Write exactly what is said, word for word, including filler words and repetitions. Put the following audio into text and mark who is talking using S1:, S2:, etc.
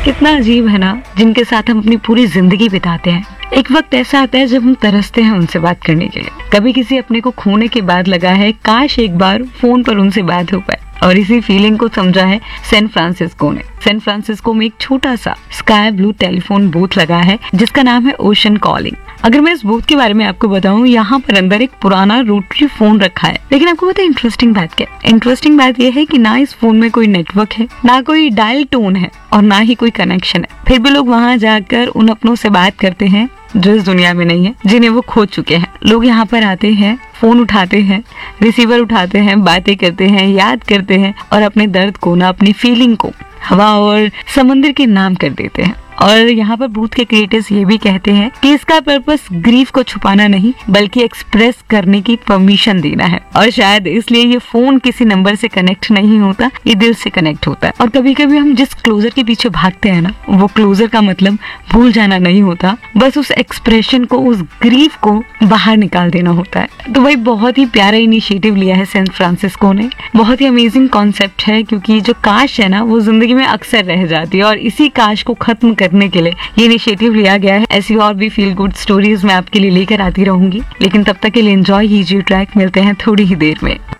S1: कितना अजीब है ना, जिनके साथ हम अपनी पूरी जिंदगी बिताते हैं, एक वक्त ऐसा आता है जब हम तरसते हैं उनसे बात करने के लिए। कभी किसी अपने को खोने के बाद लगा है काश एक बार फोन पर उनसे बात हो पाए, और इसी फीलिंग को समझा है सैन फ्रांसिस्को ने। सैन फ्रांसिस्को में एक छोटा सा स्काई ब्लू टेलीफोन बूथ लगा है जिसका नाम है ओशन कॉलिंग। अगर मैं इस बूथ के बारे में आपको बताऊं, यहाँ पर अंदर एक पुराना रोटरी फोन रखा है। लेकिन आपको पता है इंटरेस्टिंग बात क्या है? इंटरेस्टिंग बात यह है कि ना इस फोन में कोई नेटवर्क है, ना कोई डायल टोन है, और ना ही कोई कनेक्शन है। फिर भी लोग वहाँ जाकर उन अपनों से बात करते हैं जो इस दुनिया में नहीं है, जिन्हें वो खो चुके हैं। लोग यहाँ पर आते हैं, फोन उठाते हैं, रिसीवर उठाते हैं, बातें करते हैं, याद करते हैं, और अपने दर्द को ना, अपनी फीलिंग को हवा और समंदर के नाम कर देते हैं। और यहाँ पर बूथ के क्रिएटर्स ये भी कहते हैं कि इसका पर्पस ग्रीफ को छुपाना नहीं, बल्कि एक्सप्रेस करने की परमिशन देना है। और शायद इसलिए ये फोन किसी नंबर से कनेक्ट नहीं होता, ये दिल से कनेक्ट होता है। और कभी कभी हम जिस क्लोजर के पीछे भागते हैं ना, वो क्लोजर का मतलब भूल जाना नहीं होता, बस उस एक्सप्रेशन को, उस ग्रीफ को बाहर निकाल देना होता है। तो भाई बहुत ही प्यारा इनिशिएटिव लिया है सैन फ्रांसिस्को ने। बहुत ही अमेजिंग कॉन्सेप्ट है, क्योंकि जो काश है ना, वो जिंदगी में अक्सर रह जाती है, और इसी काश को खत्म करने के लिए ये इनिशिएटिव लिया गया है। ऐसी और भी फील गुड स्टोरीज मैं आपके लिए लेकर आती रहूंगी, लेकिन तब तक के लिए एंजॉय कीजिए ट्रैक। मिलते हैं थोड़ी ही देर में।